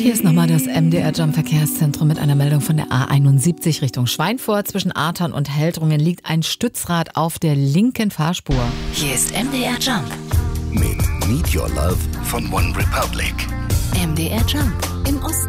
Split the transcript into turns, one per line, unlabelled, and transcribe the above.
hier ist nochmal das MDR Jump Verkehrszentrum mit einer Meldung von der A71 Richtung Schweinfurt. Zwischen Ahrtal und Heldrungen liegt ein Stützrad auf der linken Fahrspur.
Hier ist MDR Jump
mit Meet Your Love von One Republic.
MDR Jump im Osten.